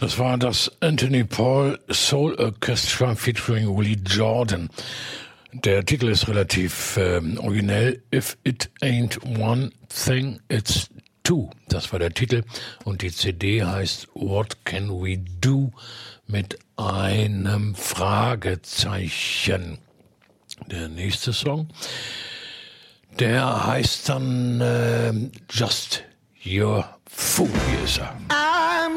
Das war das Anthony Paul Soul Orchestra featuring Willie Jordan. Der Titel ist relativ originell. If it ain't one thing, it's two. Das war der Titel. Und die CD heißt What Can We Do? Mit einem Fragezeichen. Der nächste Song, der heißt dann Just Your Fool. Hier ist er.